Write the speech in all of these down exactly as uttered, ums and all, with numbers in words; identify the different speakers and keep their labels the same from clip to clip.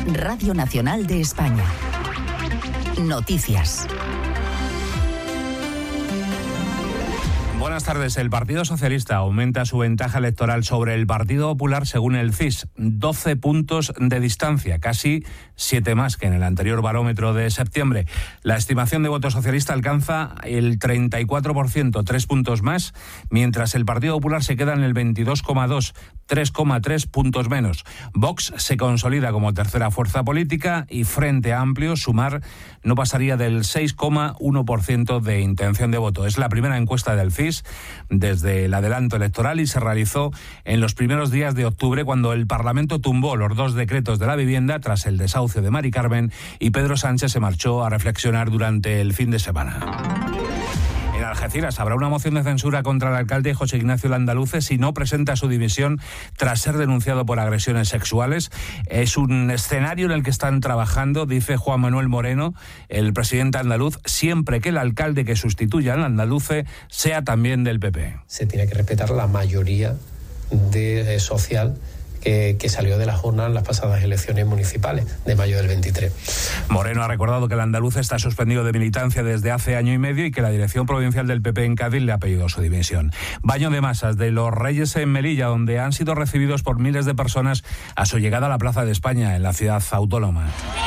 Speaker 1: Radio Nacional de España. Noticias.
Speaker 2: Buenas tardes. El Partido Socialista aumenta su ventaja electoral sobre el Partido Popular según el C I S. doce puntos de distancia, casi siete más que en el anterior barómetro de septiembre. La estimación de voto socialista alcanza el treinta y cuatro por ciento, tres puntos más, mientras el Partido Popular se queda en el veintidós coma dos, tres coma tres puntos menos. Vox se consolida como tercera fuerza política y Frente Amplio, Sumar, no pasaría del seis coma uno por ciento de intención de voto. Es la primera encuesta del C I S desde el adelanto electoral y se realizó en los primeros días de octubre, cuando el Parlamento tumbó los dos decretos de la vivienda tras el desahucio de Mari Carmen y Pedro Sánchez se marchó a reflexionar durante el fin de semana. En Algeciras habrá una moción de censura contra el alcalde José Ignacio Landaluce si no presenta su dimisión tras ser denunciado por agresiones sexuales. Es un escenario en el que están trabajando, dice Juan Manuel Moreno, el presidente andaluz, siempre que el alcalde que sustituya al Landaluce sea también del P P.
Speaker 3: Se tiene que respetar la mayoría de, eh, social Que, que salió de la jornada en las pasadas elecciones municipales de mayo del veintitrés.
Speaker 2: Moreno ha recordado que el andaluz está suspendido de militancia desde hace año y medio y que la dirección provincial del P P en Cádiz le ha pedido su dimisión. Baño de masas de los Reyes en Melilla, donde han sido recibidos por miles de personas a su llegada a la Plaza de España, en la ciudad autónoma.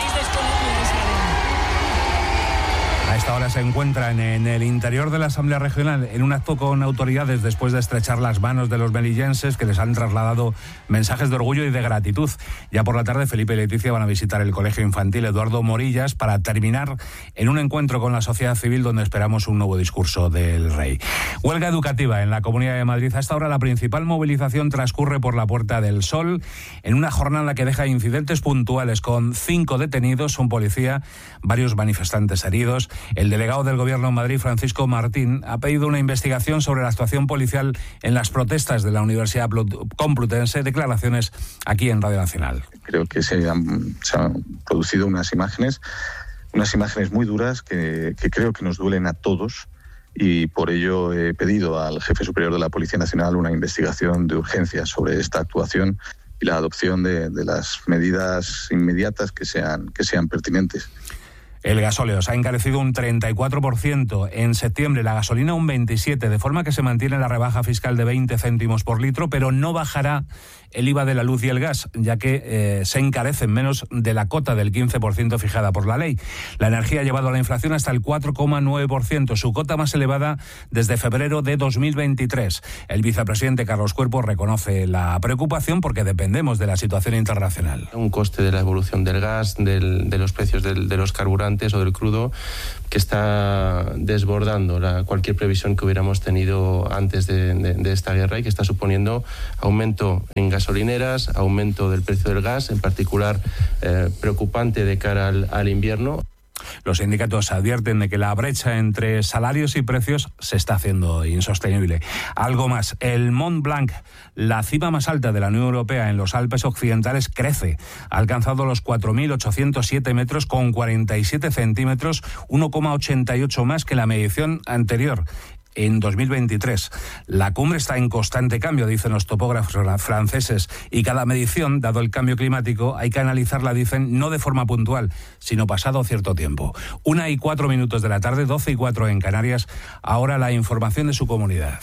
Speaker 2: A esta hora se encuentran en el interior de la Asamblea Regional en un acto con autoridades después de estrechar las manos de los melillenses, que les han trasladado mensajes de orgullo y de gratitud. Ya por la tarde Felipe y Leticia van a visitar el Colegio Infantil Eduardo Morillas para terminar en un encuentro con la sociedad civil donde esperamos un nuevo discurso del rey. Huelga educativa en la Comunidad de Madrid. A esta hora la principal movilización transcurre por la Puerta del Sol en una jornada que deja incidentes puntuales con cinco detenidos, un policía, varios manifestantes heridos. El delegado del Gobierno en Madrid, Francisco Martín, ha pedido una investigación sobre la actuación policial en las protestas de la Universidad Complutense. Declaraciones aquí en Radio Nacional.
Speaker 4: Creo que se han, se han producido unas imágenes, unas imágenes muy duras que, que creo que nos duelen a todos, y por ello he pedido al jefe superior de la Policía Nacional una investigación de urgencia sobre esta actuación y la adopción de, de las medidas inmediatas que sean, que sean pertinentes.
Speaker 2: El gasóleo se ha encarecido un treinta y cuatro por ciento en septiembre, la gasolina un veintisiete por ciento, de forma que se mantiene la rebaja fiscal de veinte céntimos por litro, pero no bajará el I V A de la luz y el gas, ya que eh, se encarecen menos de la cota del quince por ciento fijada por la ley. La energía ha llevado a la inflación hasta el cuatro coma nueve por ciento, su cota más elevada desde febrero de dos mil veintitrés. El vicepresidente Carlos Cuerpo reconoce la preocupación porque dependemos de la situación internacional.
Speaker 5: Un coste de la evolución del gas, del, de los precios del, de los carburantes o del crudo, que está desbordando la, cualquier previsión que hubiéramos tenido antes de, de, de esta guerra, y que está suponiendo aumento en gasolineras, aumento del precio del gas, en particular eh, preocupante de cara al, al invierno.
Speaker 2: Los sindicatos advierten de que la brecha entre salarios y precios se está haciendo insostenible. Algo más, el Mont Blanc, la cima más alta de la Unión Europea en los Alpes Occidentales, crece. Ha alcanzado los cuatro mil ochocientos siete metros con cuarenta y siete centímetros, uno coma ochenta y ocho más que la medición anterior, en dos mil veintitrés. La cumbre está en constante cambio, dicen los topógrafos franceses, y cada medición, dado el cambio climático, hay que analizarla, dicen, no de forma puntual, sino pasado cierto tiempo. Una y cuatro minutos de la tarde, doce y cuatro en Canarias. Ahora la información de su comunidad.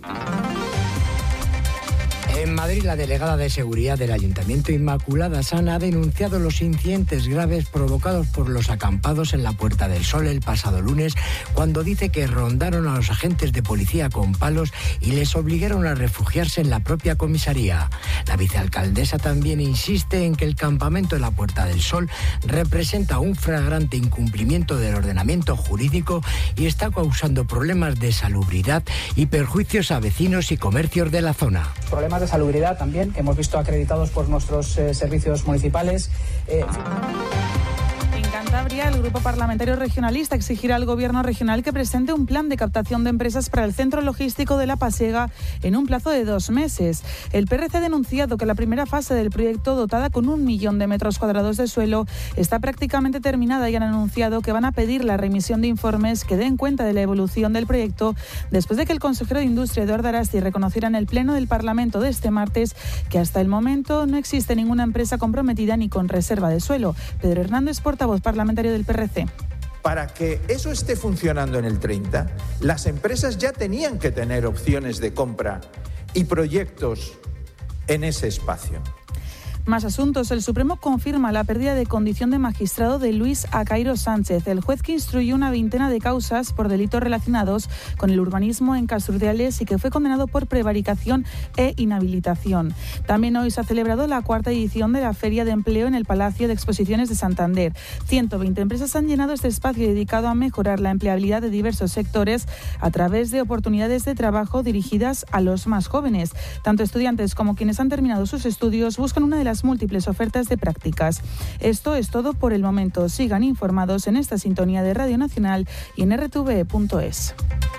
Speaker 6: En Madrid, la delegada de Seguridad del Ayuntamiento, Inmaculada Sana, ha denunciado los incidentes graves provocados por los acampados en la Puerta del Sol el pasado lunes, cuando dice que rondaron a los agentes de policía con palos y les obligaron a refugiarse en la propia comisaría. La vicealcaldesa también insiste en que el campamento en la Puerta del Sol representa un flagrante incumplimiento del ordenamiento jurídico y está causando problemas de salubridad y perjuicios a vecinos y comercios de la zona.
Speaker 7: Problemas de salubridad también, que hemos visto acreditados por nuestros eh, servicios municipales. Eh...
Speaker 8: Cantabria, el Grupo Parlamentario Regionalista exigirá al Gobierno regional que presente un plan de captación de empresas para el centro logístico de La Pasiega en un plazo de dos meses. El P R C ha denunciado que la primera fase del proyecto, dotada con un millón de metros cuadrados de suelo, está prácticamente terminada y han anunciado que van a pedir la remisión de informes que den cuenta de la evolución del proyecto después de que el consejero de Industria, Eduardo Arasti, reconociera en el Pleno del Parlamento de este martes que hasta el momento no existe ninguna empresa comprometida ni con reserva de suelo. Pedro Hernández, portavoz parlamentario del P R C.
Speaker 9: Para que eso esté funcionando en el treinta, las empresas ya tenían que tener opciones de compra y proyectos en ese espacio.
Speaker 8: Más asuntos. El Supremo confirma la pérdida de condición de magistrado de Luis Acairo Sánchez, el juez que instruyó una veintena de causas por delitos relacionados con el urbanismo en Casurdiales y que fue condenado por prevaricación e inhabilitación. También hoy se ha celebrado la cuarta edición de la Feria de Empleo en el Palacio de Exposiciones de Santander. ciento veinte empresas han llenado este espacio dedicado a mejorar la empleabilidad de diversos sectores a través de oportunidades de trabajo dirigidas a los más jóvenes. Tanto estudiantes como quienes han terminado sus estudios buscan una de las múltiples ofertas de prácticas. Esto es todo por el momento. Sigan informados en esta sintonía de Radio Nacional y en erre te ve punto es.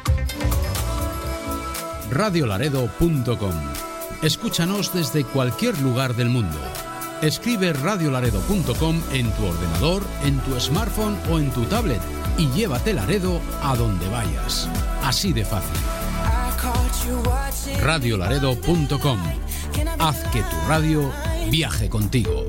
Speaker 10: radio laredo punto com. Escúchanos desde cualquier lugar del mundo. Escribe radio laredo punto com en tu ordenador, en tu smartphone o en tu tablet y llévate Laredo a donde vayas. Así de fácil. radio laredo punto com. Haz que tu radio viaje contigo.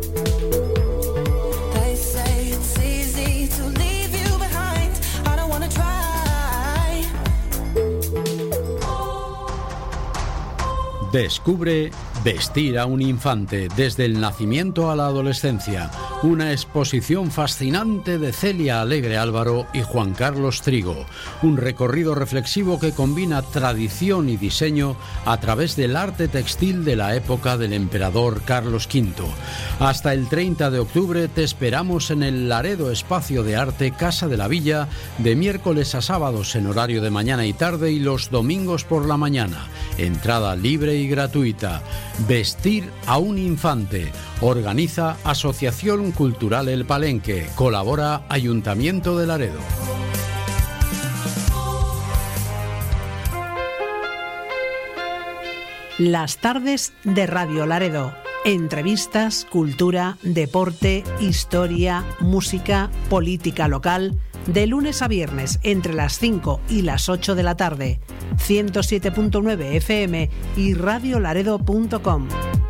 Speaker 10: Descubre Vestir a un infante desde el nacimiento a la adolescencia. Una exposición fascinante de Celia Alegre Álvaro y Juan Carlos Trigo. Un recorrido reflexivo que combina tradición y diseño a través del arte textil de la época del emperador Carlos quinto. Hasta el treinta de octubre te esperamos en el Laredo Espacio de Arte Casa de la Villa, de miércoles a sábados en horario de mañana y tarde y los domingos por la mañana. Entrada libre y gratuita. Vestir a un infante. Organiza Asociación Cultural El Palenque. Colabora Ayuntamiento de Laredo.
Speaker 11: Las tardes de Radio Laredo. Entrevistas, cultura, deporte, historia, música, política local. De lunes a viernes entre las cinco y las ocho de la tarde. ciento siete punto nueve efe eme y radio laredo punto com.